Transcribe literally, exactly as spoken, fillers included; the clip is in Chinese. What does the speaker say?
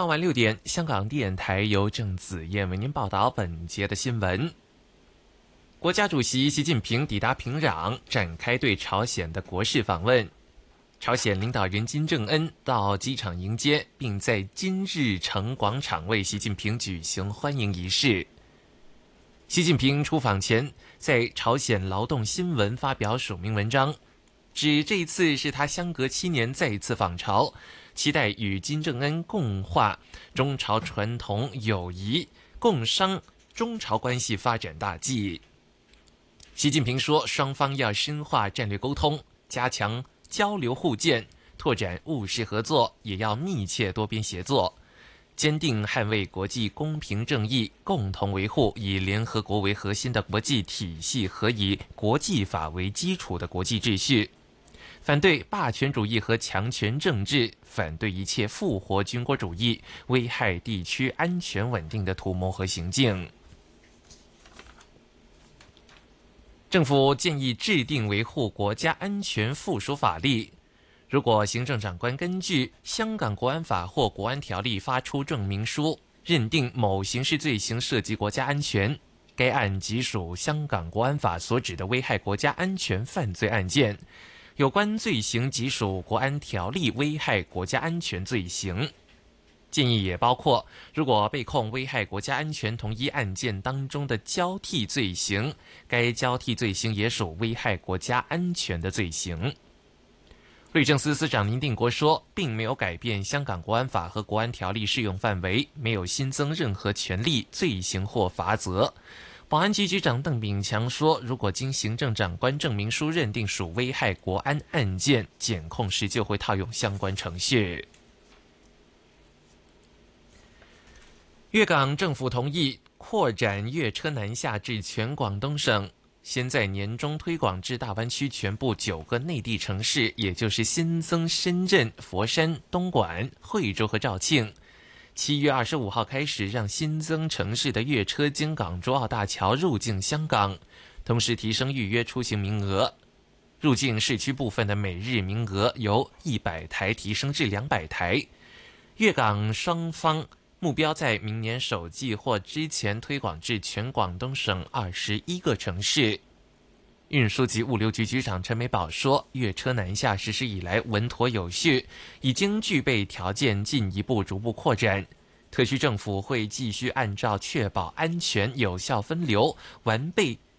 傍晚六点，香港电台由郑子燕为您报道本节的新闻。国家主席习近平抵达平壤，展开对朝鲜的国事访问。朝鲜领导人金正恩到机场迎接，并在金日成广场为习近平举行欢迎仪式。习近平出访前，在朝鲜劳动新闻发表署名文章，指这一次是他相隔七年再一次访朝，期待与金正恩共话中朝传统友谊，共商中朝关系发展大计。习近平说，双方要深化战略沟通，加强交流互鉴，拓展务实合作，也要密切多边协作，坚定捍卫国际公平正义，共同维护以联合国为核心的国际体系和以国际法为基础的国际秩序，反对霸权主义和强权政治，反对一切复活军国主义、危害地区安全稳定的图谋和行径。政府建议制定维护国家安全附属法律。如果行政长官根据香港国安法或国安条例发出证明书，认定某刑事罪行涉及国家安全，该案即属香港国安法所指的危害国家安全犯罪案件，有关罪行即属国安条例危害国家安全罪行。建议也包括，如果被控危害国家安全同一案件当中的交替罪行，该交替罪行也属危害国家安全的罪行。律政司司长林定国说，并没有改变香港国安法和国安条例适用范围，没有新增任何权利、罪行或罚则。保安局局长邓炳强说，如果经行政长官证明书认定属危害国安案件，检控时就会套用相关程序。粤港政府同意扩展粤车南下至全广东省，先在年中推广至大湾区全部九个内地城市，也就是新增深圳、佛山、东莞、惠州和肇庆。七月二十五号开始，让新增城市的粤车经港珠澳大桥入境香港，同时提升预约出行名额。入境市区部分的每日名额由一百台提升至两百台。粤港双方目标在明年首季或之前推广至全广东省二十一个城市。运输及物流局局长陈美宝说，粤车南下实施以来稳妥有序，已经具备条件进一步逐步扩展。特区政府会继续按照确保安全、有效分流、完备